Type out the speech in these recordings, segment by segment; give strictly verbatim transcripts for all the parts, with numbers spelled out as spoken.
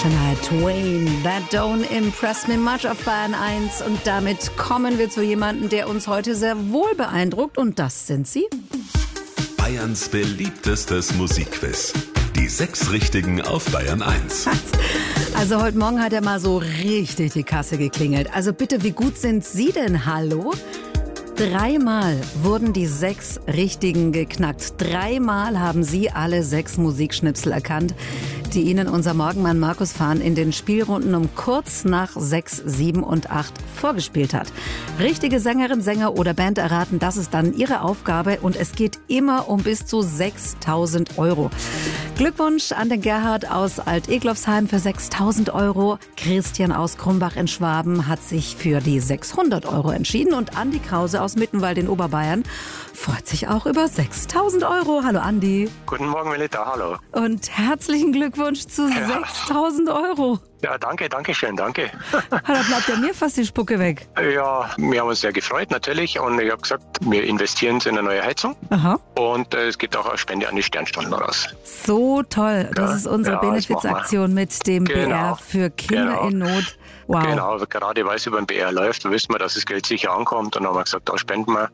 Shania Twain, That Don't Impress Me Much auf Bayern eins. Und damit kommen wir zu jemandem, der uns heute sehr wohl beeindruckt. Und das sind Sie. Bayerns beliebtestes Musikquiz. Die sechs Richtigen auf Bayern eins. Also heute Morgen hat er mal so richtig die Kasse geklingelt. Also bitte, wie gut sind Sie denn? Hallo? Dreimal wurden die sechs Richtigen geknackt. Dreimal haben Sie alle sechs Musikschnipsel erkannt, die Ihnen unser Morgenmann Markus Fahn in den Spielrunden um kurz nach sechs, sieben und acht vorgespielt hat. Richtige Sängerin, Sänger oder Band erraten, das ist dann Ihre Aufgabe und es geht immer um bis zu sechstausend Euro. Glückwunsch an den Gerhard aus Alt-Eglofsheim für sechstausend Euro. Christian aus Krumbach in Schwaben hat sich für die sechshundert Euro entschieden und Andi Krause aus Mittenwald in Oberbayern freut sich auch über sechstausend Euro. Hallo Andi. Guten Morgen, Melita, hallo. Und herzlichen Glückwunsch zu Ja. sechstausend Euro. Ja, danke, danke schön, danke. Da bleibt ja mir fast die Spucke weg. Ja, wir haben uns sehr gefreut natürlich und ich habe gesagt, wir investieren in eine neue Heizung. Aha. Und äh, es gibt auch eine Spende an die Sternstunden raus. So toll. Das Ja, ist unsere ja, das Benefizaktion mit dem B R Genau. für Kinder Genau. in Not. Wow. Genau, gerade weil es über den B R läuft, wissen wir, dass das Geld sicher ankommt und dann haben wir gesagt, da spenden wir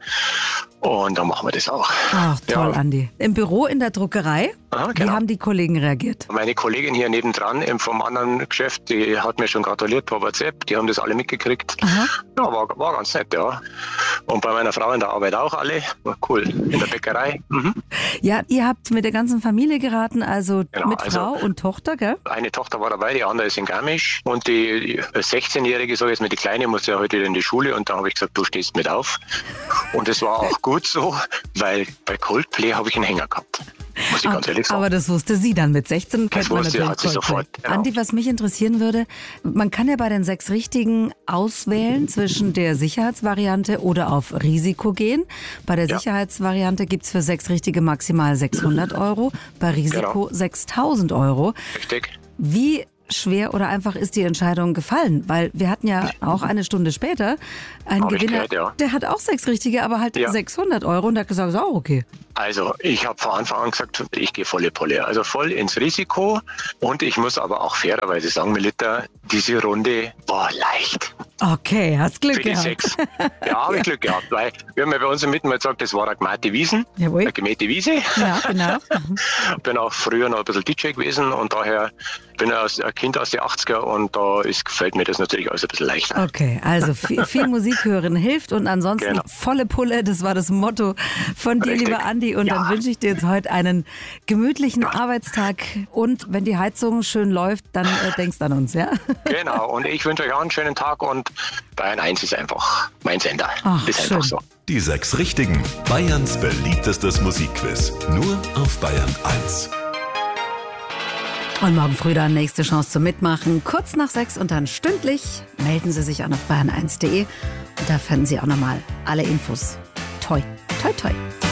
und dann machen wir das auch. Ach, toll, Ja. Andi. Im Büro in der Druckerei, Aha, wie genau. haben die Kollegen reagiert? Meine Kollegin hier nebendran im- vom anderen Geschäft, die hat mir schon gratuliert per WhatsApp, die haben das alle mitgekriegt. Aha. Ja, war, war ganz nett, ja. Und bei meiner Frau in der Arbeit auch alle. War cool. In der Bäckerei. Mhm. Ja, ihr habt mit der ganzen Familie geraten, also Genau, mit also- Frau und Tochter, gell? Eine Tochter war dabei, die andere ist in Garmisch. Und die die sechzehnjährige, sag ich jetzt mal, die Kleine, muss ja heute wieder in die Schule. Und da habe ich gesagt, du stehst mit auf. Und es war auch gut so, weil bei Coldplay habe ich einen Hänger gehabt. Muss ich ganz ehrlich sagen. Aber das wusste sie dann mit sechzehn. Das kennt man wusste sie, natürlich hat sie Coldplay. sofort, genau. Andi, was mich interessieren würde, man kann ja bei den sechs Richtigen auswählen zwischen der Sicherheitsvariante oder auf Risiko gehen. Bei der Ja. Sicherheitsvariante gibt's für sechs Richtige maximal sechshundert Euro, bei Risiko Genau. sechstausend Euro. Richtig. Wie schwer oder einfach ist die Entscheidung gefallen? Weil wir hatten ja auch eine Stunde später einen Hab ich Gewinner, gehört, ja. der hat auch sechs Richtige, aber halt Ja. sechshundert Euro und der hat gesagt, ist auch okay. Also ich habe von Anfang an gesagt, ich gehe volle Pulle. Also voll ins Risiko. Und ich muss aber auch fairerweise sagen, Melita, diese Runde war leicht. Okay, hast Glück Für die gehabt. sechs. Ja, habe ich Glück gehabt, weil wir haben ja bei uns im Mitten mal gesagt, das war eine gemähte Wiesen, Jawohl. eine gemähte Wiese. Ja, genau. Bin auch früher noch ein bisschen D J gewesen und daher bin ich aus- ein Kind aus den achtziger und da ist, gefällt mir das natürlich alles ein bisschen leichter. Okay, also viel, viel Musik hören hilft und ansonsten Genau. volle Pulle, das war das Motto von dir, Richtig. lieber Andi. Und dann Ja. wünsche ich dir jetzt heute einen gemütlichen Arbeitstag und wenn die Heizung schön läuft, dann äh, denkst an uns, ja? Genau, und ich wünsche euch auch einen schönen Tag und Bayern eins ist einfach mein Sender. Ach, ist einfach schön. so. Die sechs Richtigen. Bayerns beliebtestes Musikquiz. Nur auf Bayern eins. Und morgen früh dann nächste Chance zum Mitmachen. Kurz nach sechs und dann stündlich melden Sie sich an auf bayern eins punkt de. Und da finden Sie auch nochmal alle Infos. Toi, toi, toi.